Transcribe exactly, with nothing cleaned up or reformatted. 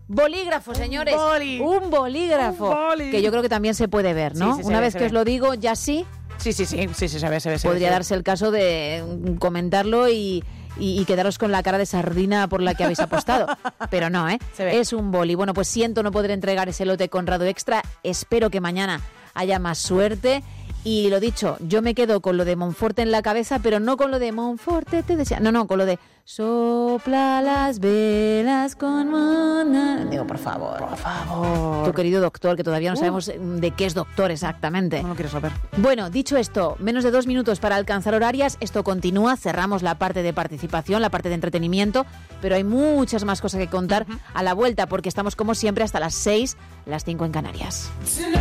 Bolígrafo, señores. Un boli. Un bolígrafo. Un boli. Que yo creo que también se puede ver, ¿no? Sí, sí, se Una ve, vez se que ve. os lo digo, ya sí. Sí, sí, sí, sí, sí, se ve, se ve. se ve, Podría se ve. darse el caso de mm, comentarlo y, y, y quedaros con la cara de sardina por la que habéis apostado. Pero no, ¿eh? Se ve. Es un boli. Bueno, pues siento no poder entregar ese lote Conrado Extra. Espero que mañana haya más suerte. Y lo dicho, yo me quedo con lo de Monforte en la cabeza, pero no con lo de Monforte te desea. No, no, con lo de sopla las velas con mona. Digo, por favor. Por favor. Tu querido doctor, que todavía no Uh. sabemos de qué es doctor exactamente. No lo quiero saber. Bueno, dicho esto, menos de dos minutos para alcanzar horarias. Esto continúa, cerramos la parte de participación, la parte de entretenimiento, pero hay muchas más cosas que contar a la vuelta, porque estamos como siempre hasta las seis, las cinco en Canarias.